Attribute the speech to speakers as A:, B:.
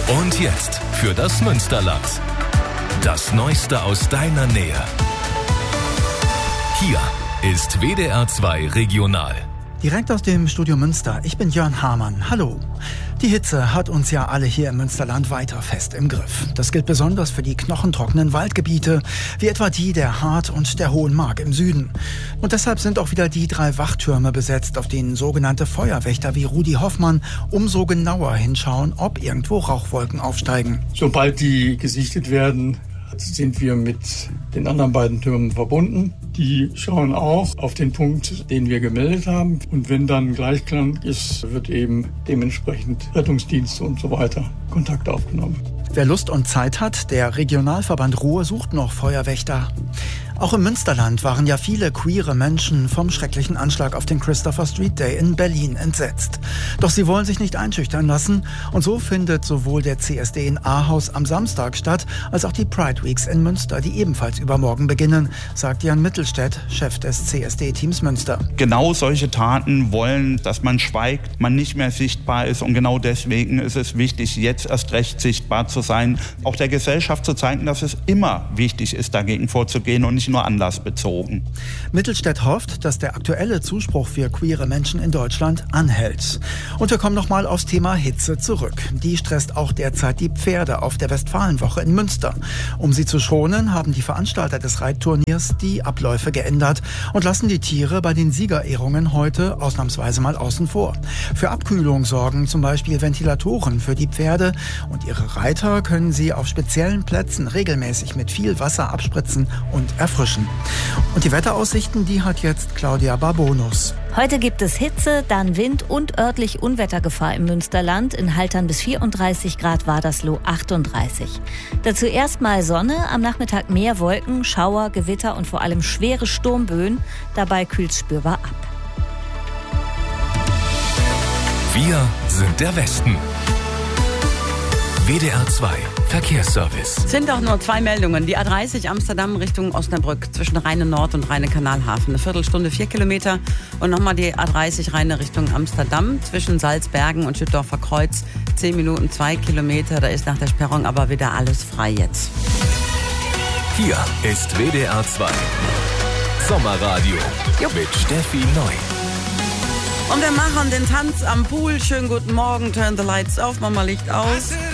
A: Und jetzt für das Münsterland. Das Neueste aus deiner Nähe. Hier ist WDR 2 Regional.
B: Direkt aus dem Studio Münster. Ich bin Jörn Hamann. Hallo. Die Hitze hat uns ja alle hier im Münsterland weiter fest im Griff. Das gilt besonders für die knochentrockenen Waldgebiete, wie etwa die der Hart und der Hohen Mark im Süden. Und deshalb sind auch wieder die 3 Wachtürme besetzt, auf denen sogenannte Feuerwächter wie Rudi Hoffmann umso genauer hinschauen, ob irgendwo Rauchwolken aufsteigen.
C: Sobald die gesichtet werden, sind wir mit den anderen beiden Türmen verbunden. Die schauen auch auf den Punkt, den wir gemeldet haben. Und wenn dann Gleichklang ist, wird eben dementsprechend Rettungsdienste und so weiter Kontakt aufgenommen.
B: Wer Lust und Zeit hat, der Regionalverband Ruhr sucht noch Feuerwächter. Auch im Münsterland waren ja viele queere Menschen vom schrecklichen Anschlag auf den Christopher Street Day in Berlin entsetzt. Doch sie wollen sich nicht einschüchtern lassen und so findet sowohl der CSD in Ahaus am Samstag statt, als auch die Pride Weeks in Münster, die ebenfalls übermorgen beginnen, sagt Jan Mittelstädt, Chef des CSD-Teams Münster.
D: Genau solche Taten wollen, dass man schweigt, man nicht mehr sichtbar ist und genau deswegen ist es wichtig, jetzt erst recht sichtbar zu sein, auch der Gesellschaft zu zeigen, dass es immer wichtig ist, dagegen vorzugehen und nicht nur anlassbezogen.
B: Mittelstädt hofft, dass der aktuelle Zuspruch für queere Menschen in Deutschland anhält. Und wir kommen nochmal aufs Thema Hitze zurück. Die stresst auch derzeit die Pferde auf der Westfalenwoche in Münster. Um sie zu schonen, haben die Veranstalter des Reitturniers die Abläufe geändert und lassen die Tiere bei den Siegerehrungen heute ausnahmsweise mal außen vor. Für Abkühlung sorgen zum Beispiel Ventilatoren für die Pferde und ihre Reiter können sie auf speziellen Plätzen regelmäßig mit viel Wasser abspritzen und erfrischen. Und die Wetteraussichten, die hat jetzt Claudia Barbonus.
E: Heute gibt es Hitze, dann Wind und örtlich Unwettergefahr im Münsterland. In Haltern bis 34 Grad, Wadersloh 38. Dazu erstmal Sonne, am Nachmittag mehr Wolken, Schauer, Gewitter und vor allem schwere Sturmböen. Dabei kühlt es spürbar ab.
A: Wir sind der Westen. WDR 2 Verkehrsservice.
F: Es sind auch nur 2 Meldungen. Die A30 Amsterdam Richtung Osnabrück zwischen Rheine Nord und Rheine Kanalhafen. Eine Viertelstunde 4 Kilometer. Und nochmal die A30 Rheine Richtung Amsterdam zwischen Salzbergen und Schüttorfer Kreuz. 10 Minuten 2 Kilometer. Da ist nach der Sperrung aber wieder alles frei jetzt.
A: Hier ist WDR 2 Sommerradio mit Steffi Neu.
F: Und wir machen den Tanz am Pool. Schönen guten Morgen. Turn the lights off, Mama Licht aus.